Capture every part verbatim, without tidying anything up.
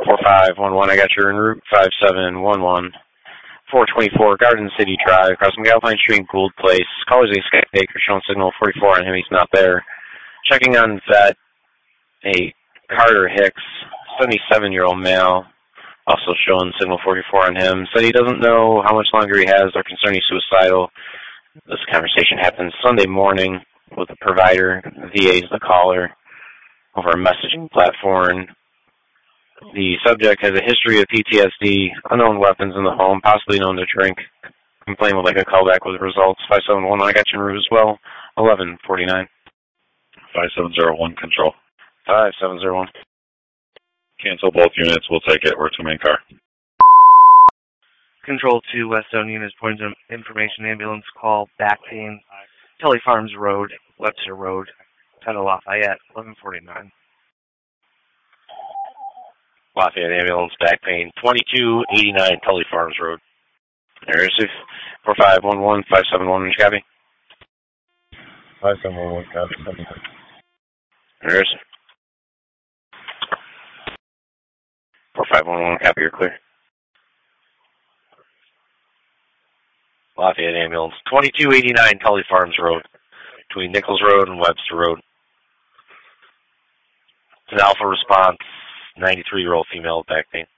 four five one one, I got your en route five seven one one. four twenty-four Garden City Drive, across McAlpine Street, Gould Place. Caller's a Sky Baker showing signal forty-four on him, he's not there. Checking on that, a Carter Hicks, seventy-seven-year-old male, also showing signal forty-four on him. Said he doesn't know how much longer he has or concerned he's suicidal. This conversation happened Sunday morning with the provider. The V A is the caller over a messaging platform. The subject has a history of P T S D, unknown weapons in the home, possibly known to drink. Complaint would like a callback with the results. five seven one one, I got you en route as well. eleven forty-nine. five seven zero one, control. five seven zero one. Cancel both units, we'll take it. We're to main car. Control two, Westone units, point of information, ambulance call, back pain, Tully Farms Road, Webster Road, Tunnel Lafayette, eleven forty-nine. Lafayette ambulance, back pain, twenty-two eighty-nine Tully Farms Road. There's four five one one, five seven one, which copy? five seven one one, copy. There's four five one one, copy, you're clear. Lafayette ambulance, twenty-two eighty-nine Tully Farms Road, between Nichols Road and Webster Road. It's an alpha response, ninety-three-year-old female with back pain.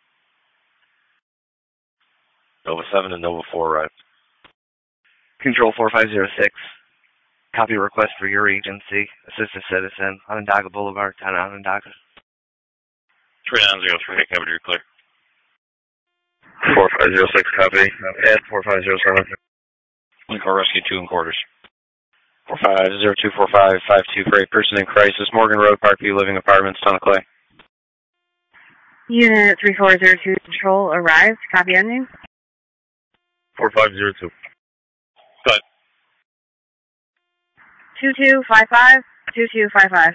Nova seven and Nova four arrived. Control four five zero six. Copy request for your agency. Assist a citizen. Onondaga Boulevard, town of Onondaga. three nine zero three, copy, you're clear. four five zero six, copy. Add four five zero seven. Lincoln Rescue two in quarters. four five zero two four five five two for a person in crisis. Morgan Road, Parkview Living Apartments, Town of Clay. Unit three four zero two, control arrived. Copy ending. four five zero two. Go ahead. two two five five, two two five five.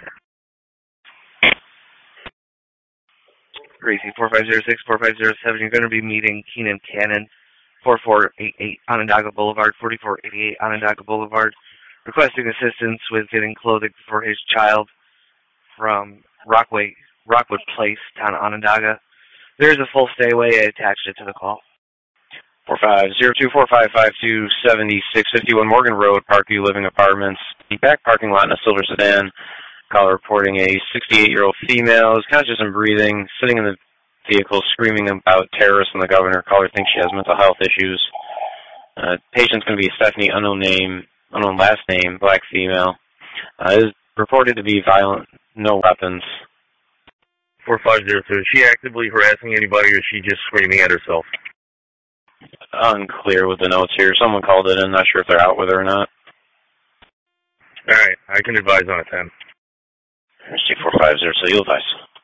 Gracie, four five zero six, four five zero seven, you're going to be meeting Keenan Cannon, four four eight eight Onondaga Boulevard, forty-four eighty-eight Onondaga Boulevard, requesting assistance with getting clothing for his child from Rockway, Rockwood Place, town of Onondaga. There is a full stay away. I attached it to the call. four five zero two four five five two seven six five one Morgan Road, Parkview Living Apartments. The back parking lot in a silver sedan. Caller reporting a sixty-eight-year-old female is conscious and breathing, sitting in the vehicle screaming about terrorists and the governor. Caller thinks she has mental health issues. Uh, patient's going to be Stephanie, unknown name, unknown last name, black female. Uh, is reported to be violent, no weapons. four five zero two, is she actively harassing anybody or is she just screaming at herself? Unclear with the notes here. Someone called it in, not sure if they're out with her or not. Alright, I can advise on a ten. Here's two four five zero, so you'll advise.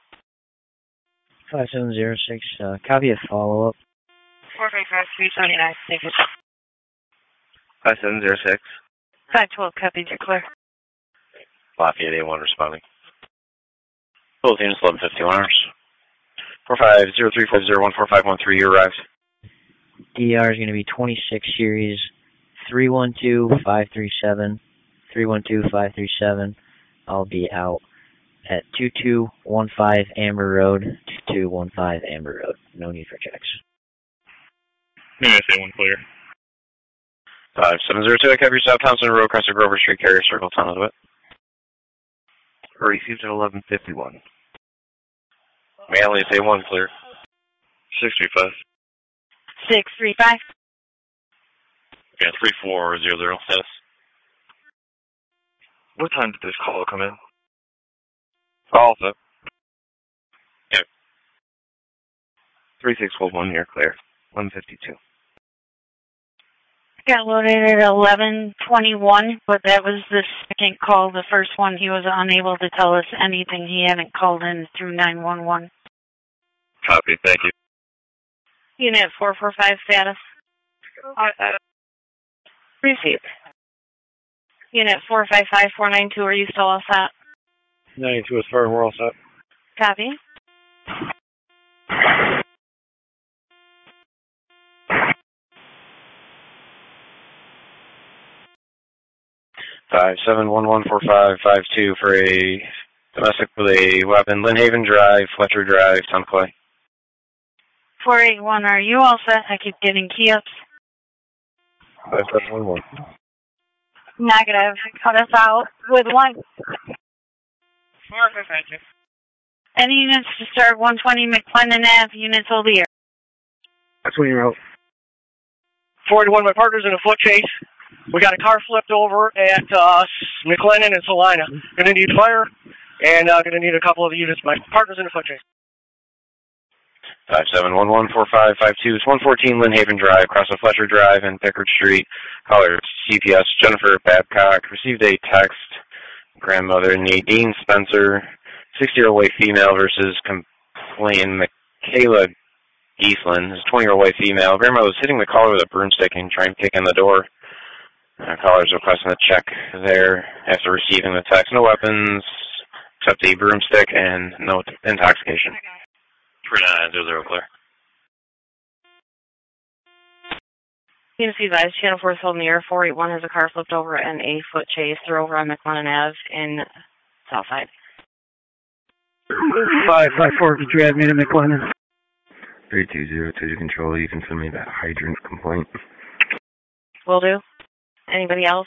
five seven zero six, uh, copy a follow-up. four five five three seven nine, thank you. five seven zero six. five twelve, copy, declare. Lafayette A one responding. Both units, eleven fifty-one hours. four five zero three five zero one four five one three, you arrived. D R is going to be twenty-six series, three one two five three seven, three one two five three seven. I'll be out at two two one five Amber Road, two two one five Amber Road. No need for checks. Maybe I say one clear. five seven zero two, I cover South Thompson Road, across the Grover Street, Carrier Circle, Town of Elizabeth. Received at eleven fifty-one. Manly, A one clear. six three five. six three five. Yeah, three four zero zero, status. What time did this call come in? All set. Yep. three six one one, you're clear. one fifty-two. Got loaded at eleven twenty-one, but that was the second call. The first one, he was unable to tell us anything. He hadn't called in through nine one one. Copy, thank you. Unit four four five status. Uh, received. Unit four five five four nine two, are you still all set? ninety-two is firm, we're all set. Copy. five seven one one four five five two for a domestic with a weapon. Lynn Haven Drive, Fletcher Drive, Town Clay. four eight one, are you all set? I keep getting key ups. five seven one one. Negative. Cut us out with one. Four five five two. Any units to start one twenty McClendon Ave, units will be here. That's when you're out. forty-one, my partner's in a foot chase. We got a car flipped over at uh, McLennan and Salina. Gonna need fire, and uh, gonna need a couple of the units. My partner's in a foot chase. five seven one one four five five two is one fourteen Lynn Haven Drive, cross of Fletcher Drive and Pickard Street. Caller C P S Jennifer Babcock received a text. Grandmother Nadine Spencer, sixty-year-old white female versus complaint Michaela Geeslin, is twenty-year-old white female. Grandmother was hitting the caller with a broomstick and trying to kick in the door. Uh, caller's requesting a check there after receiving the text. No weapons except the broomstick and no t- intoxication. three nine zero zero clear. Unit C advised, Channel four is holding the air. four eight one has a car flipped over and a foot chase. They're over on McLennan Ave in Southside. five five four, could you add me to McLennan? three two zero two to control. You can send me that hydrant complaint. Will do. Anybody else?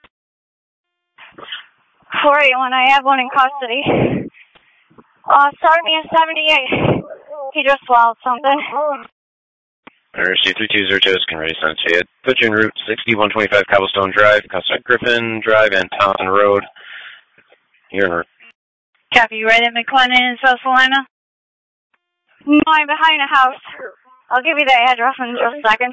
four eight one, I have one in custody. Uh, start me at seventy-eight. He just swallowed something. University three two zero two is ready to send it to you. Put you en route sixty-one twenty-five Cobblestone Drive, Costa Griffin Drive, and Thompson Road. You're en route. Copy, you right at McLennan in South Salina? No, I'm behind a house. I'll give you the address in just a second.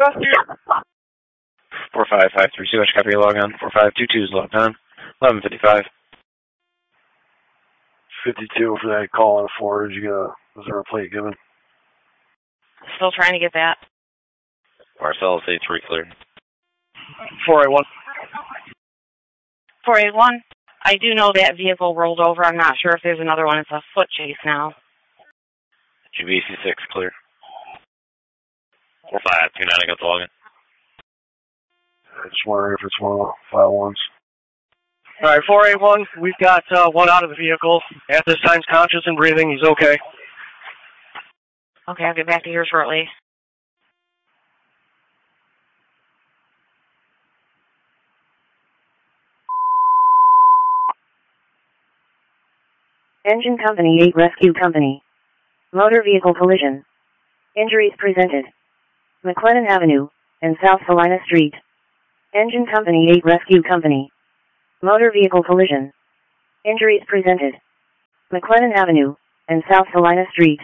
four five five three two, I should copy your log on. four five two two is logged on. eleven fifty-five. fifty-two for that call on four. Did you get a, was there a plate given? Still trying to get that. Marcellus eight three clear. four eight one. four eight one. I do know that vehicle rolled over. I'm not sure if there's another one. It's a foot chase now. G B C six clear. four five two nine, I got the login. I just wondering if it's one of the file ones. All right, four eight one, we've got uh, one out of the vehicle. At this time, he's conscious and breathing. He's okay. Okay, I'll get back to you shortly. Engine Company eight Rescue Company. Motor vehicle collision. Injuries presented. McLennan Avenue and South Salina Street. Engine Company eight Rescue Company. Motor vehicle collision. Injuries presented. McLennan Avenue and South Salina Street.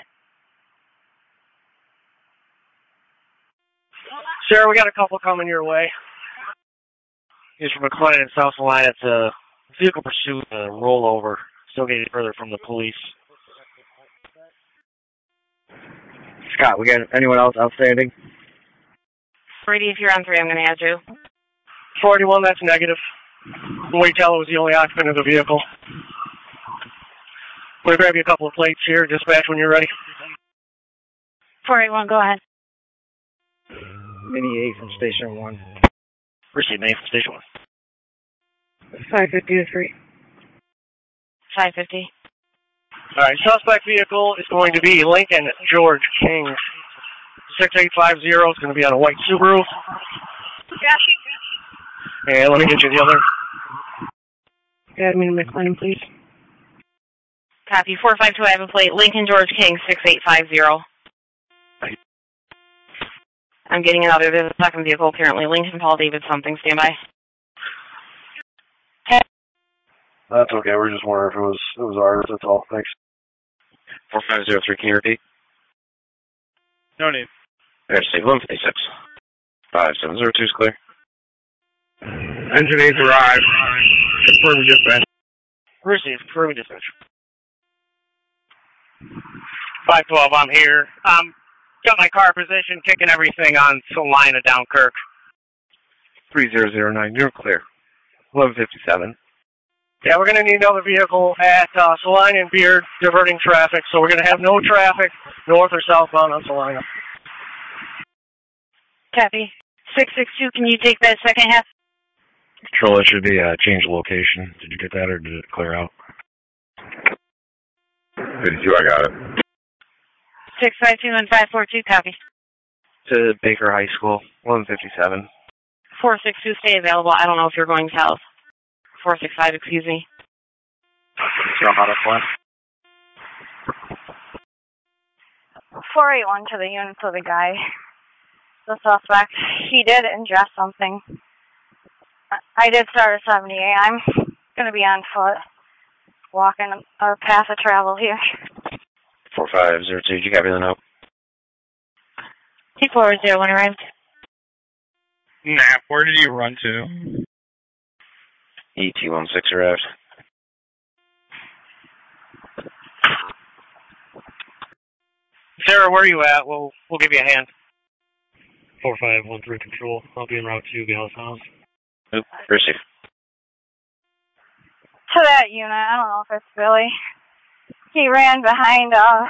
Sir, we got a couple coming your way. He's from McLennan and South Salina. It's a vehicle pursuit, a rollover. Still getting further from the police. Scott, we got anyone else outstanding? Brady, if you're on three, I'm going to add you. forty-one, that's negative. Waytell was the only occupant of the vehicle. We'll grab you a couple of plates here. Dispatch when you're ready. four eight one, go ahead. Mini eight from Station one. Receive eight from Station one. five fifty to three. five fifty. All right, suspect vehicle is going to be Lincoln George King. six eight five zero is going to be on a white Subaru. And let me get you the other. Add me to McLennan, please. Copy. four five two, I have a plate. Lincoln George King, six eight five zero. I'm getting another. There's a second vehicle, apparently. Lincoln Paul David something. Stand by. That's okay. We're just wondering if it was it was ours. That's all. Thanks. four five zero three, can you repeat? No need. I got to say one fifty-six. five seven zero two is clear. Engine eight arrived. Confirm dispatch. Receive. Confirm dispatch. five twelve, I'm here. Um, got my car position, kicking everything on Salina down Kirk. three zero zero nine, you're clear. eleven fifty-seven. Yeah, we're going to need another vehicle at uh, Salina and Beard, diverting traffic. So we're going to have no traffic north or southbound on Salina. Copy. six six two, can you take that second half? Control, it should be a uh, change of location. Did you get that or did it clear out? fifty-two, I got it. six five two one five four two, copy. To Baker High School, eleven fifty-seven. four six two, stay available. I don't know if you're going south. four six five, excuse me. Jump out of flat. four eight one to the unit of the guy. The suspect. He did ingest something. I did start at seventy-eight. I'm going to be on foot, walking our path of travel here. four five zero two, did you copy the note? T four zero one arrived. Nap, where did you run to? E T one six arrived. Sarah, where are you at? We'll we'll give you a hand. four five one three control. I'll be en route to Gallus House. Oop, receive. To that unit, I don't know if it's Billy. He ran behind uh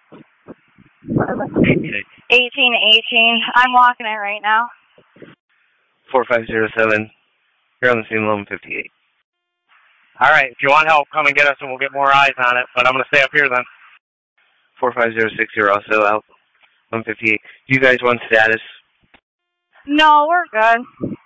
eighteen eighteen. I'm walking it right now. four five zero seven. You're on the scene, eleven fifty-eight. All right, if you want help, come and get us and we'll get more eyes on it, but I'm going to stay up here then. four five zero six, you're also out, eleven fifty-eight. Do you guys want status? No, we're good.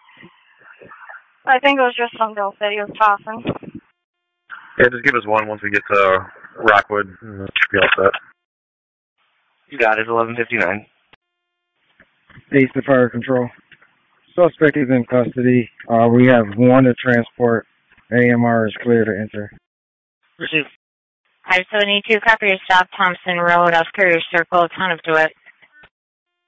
I think it was just some dope that he was tossing. Yeah, just give us one once we get to Rockwood. And should be all set. You got it, eleven fifty-nine. Base to fire control. Suspect is in custody. Uh, we have one to transport. A M R is clear to enter. Receive. five seven eight two, copy your stop, Thompson Road, Oscar Circle, ton of DeWitt.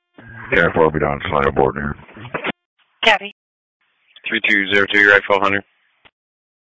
Yeah, four will be down, Slide aboard here. Copy. three two zero two, you're at twelve hundred.